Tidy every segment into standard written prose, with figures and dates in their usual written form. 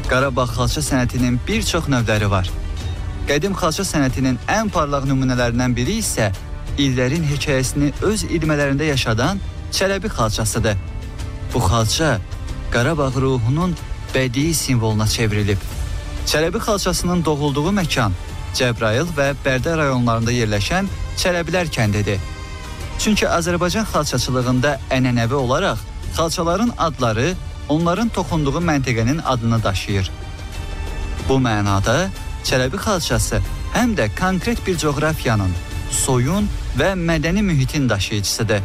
Qarabağ xalça sənətinin bir çox növləri var. Qədim xalça sənətinin ən parlaq nümunələrindən biri isə illərin hekayəsini öz ilmələrində yaşadan Çələbi xalçasıdır. Bu xalça Qarabağ ruhunun bədii simvoluna çevrilib. Çələbi xalçasının doğulduğu məkan Cəbrayıl və Bərdə rayonlarında yerləşən Çələbilər kəndidir. Çünki Azərbaycan xalçaçılığında ənənəvi olaraq xalçaların adları onların toxunduğu məntəqənin adını daşıyır. Bu mənada Çələbi xalçası həm də konkret bir coğrafiyanın, soyun və mədəni mühitin daşıyıcısıdır.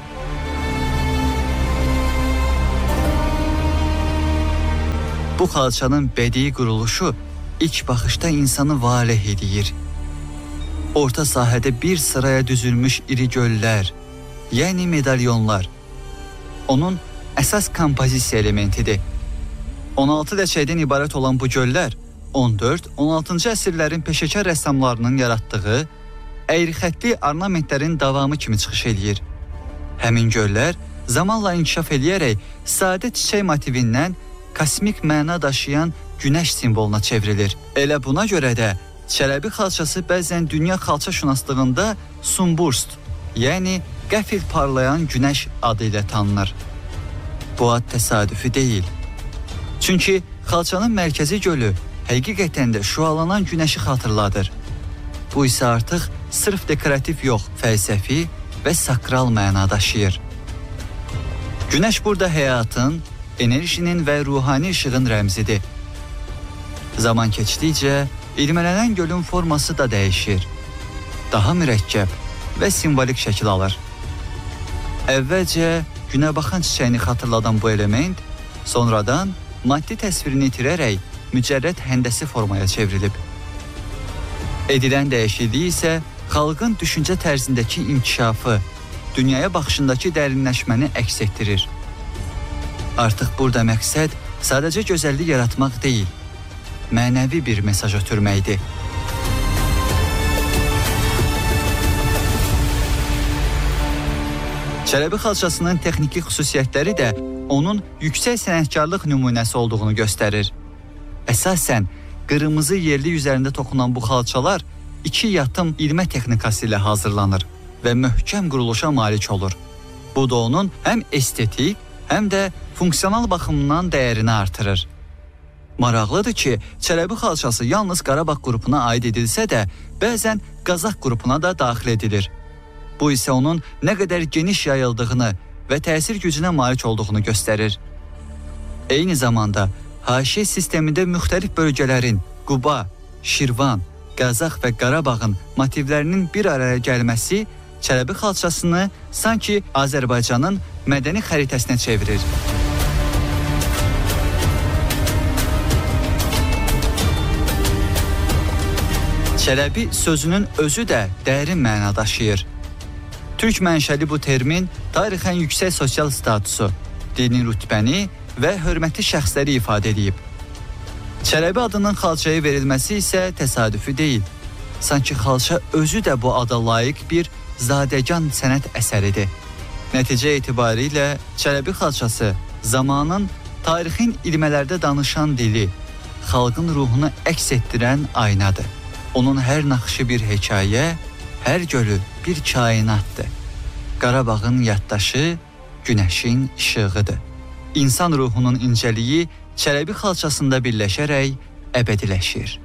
Bu xalçanın bədii quruluşu ilk baxışda insanı valeh edir. Orta sahədə bir sıraya düzülmüş iri göllər, yəni medalyonlar, onun əsas kompozisiya elementidir. 16 ləçəkdən ibarət olan bu göllər 14-16-cı əsrlərin peşəkar rəssamlarının yaratdığı əyri-xəttli ornamentlərin davamı kimi çıxış eləyir. Həmin göllər zamanla inkişaf eləyərək sadə çiçək motivindən kosmik məna daşıyan günəş simvoluna çevrilir. Elə buna görə də Çələbi xalçası bəzən dünya xalça şünaslığında Sunburst, yəni qəfil parlayan günəş adı ilə tanınır. Bu ad təsadüfi deyil. Çünki xalçanın mərkəzi gölü həqiqətən də şüalanan günəşi xatırladır. Bu isə artıq sırf dekorativ yox, fəlsəfi və sakral məna daşıyır. Günəş burada həyatın, enerjinin və ruhani işığın rəmzidir. Zaman keçdikcə ilmələnən gölün forması da dəyişir. Daha mürəkkəb və simvolik şəkil alır. Əvvəlcə günəbaxan çiçəyini xatırladan bu element sonradan maddi təsvirini itirərək mücərrəd həndəsi formaya çevrilib. Edilən dəyişiklik isə xalqın düşüncə tərzindəki inkişafı, dünyaya baxışındakı dərinləşməni əks etdirir. Artıq burada məqsəd sadəcə gözəllik yaratmaq deyil, mənəvi bir mesaj ötürməkdir. Çələbi xalçasının texniki xüsusiyyətləri də onun yüksək sənətkarlıq nümunəsi olduğunu göstərir. Əsasən, qırmızı yerli üzərində toxunan bu xalçalar 2 yatım ilmə texnikası ilə hazırlanır və möhkəm quruluşa malik olur. Bu da onun həm estetik, həm də funksional baxımından dəyərini artırır. Maraqlıdır ki, Çələbi xalçası yalnız Qarabağ qrupuna aid edilsə də, bəzən Qazaq qrupuna da daxil edilir. Bu isə onun nə qədər geniş yayıldığını və təsir gücünə malik olduğunu göstərir. Eyni zamanda, haşiyə sistemində müxtəlif bölgələrin Quba, Şirvan, Qazaq və Qarabağın motivlərinin bir araya gəlməsi Çələbi xalçasını sanki Azərbaycanın mədəni xəritəsinə çevirir. Çələbi sözünün özü də dərin məna daşıyır. Türk mənşəli bu termin tarixən yüksək sosial statusu, dini rütbəni və hörmətli şəxsləri ifadə edib. Çələbi adının xalçaya verilməsi isə təsadüfi deyil. Sanki xalça özü də bu ada layiq bir zadəgan sənət əsəridir. Nəticə etibarilə Çələbi xalçası zamanın, tarixin ilmələrdə danışan dili, xalqın ruhunu əks etdirən aynadır. Onun hər naxışı bir hekayə, hər gölü bir kainatdır. Qarabağın yaddaşı, günəşin işığıdır. İnsan ruhunun incəliyi Çələbi xalçasında birləşərək əbədiləşir.